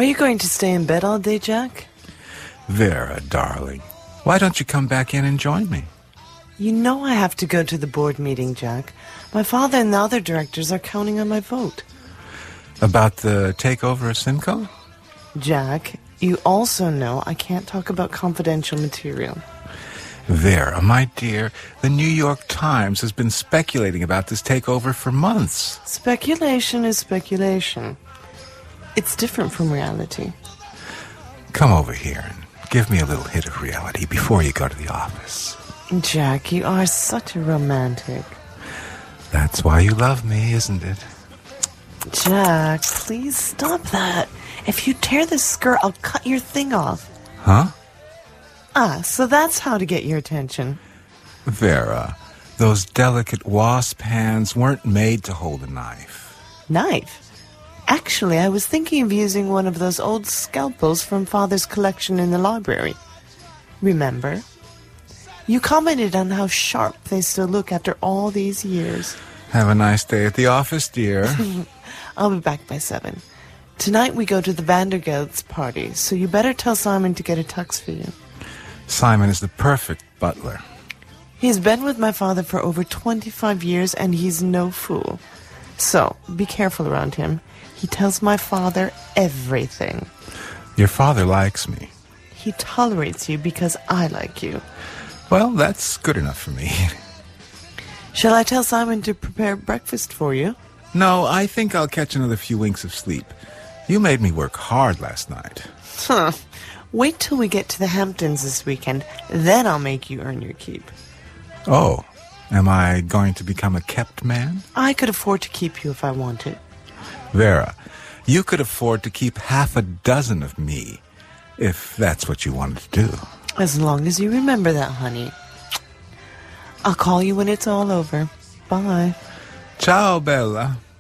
Are you going to stay in bed all day, Jack? Vera, darling, why don't you come back in and join me? You know I have to go to the board meeting, Jack. My father and the other directors are counting on my vote. About the takeover of Simcoe? Jack, you also know I can't talk about confidential material. Vera, my dear, the New York Times has been speculating about this takeover for months. Speculation is speculation. It's different from reality. Come over here and give me a little hit of reality before you go to the office. Jack, you are such a romantic. That's why you love me, isn't it? Jack, please stop that. If you tear this skirt, I'll cut your thing off. Huh? So that's how to get your attention. Vera, those delicate wasp hands weren't made to hold a knife. Knife? Actually, I was thinking of using one of those old scalpels from Father's collection in the library. Remember? You commented on how sharp they still look after all these years. Have a nice day at the office, dear. I'll be back by 7. Tonight we go to the Vandergelt's party, so you better tell Simon to get a tux for you. Simon is the perfect butler. He's been with my father for over 25 years, and he's no fool. So, be careful around him. He tells my father everything. Your father likes me. He tolerates you because I like you. Well, that's good enough for me. Shall I tell Simon to prepare breakfast for you? No, I think I'll catch another few winks of sleep. You made me work hard last night. Huh. Wait till we get to the Hamptons this weekend, then I'll make you earn your keep. Oh, am I going to become a kept man? I could afford to keep you if I wanted. Vera, you could afford to keep half a dozen of me, if that's what you wanted to do. As long as you remember that, honey. I'll call you when it's all over. Bye. Ciao, Bella.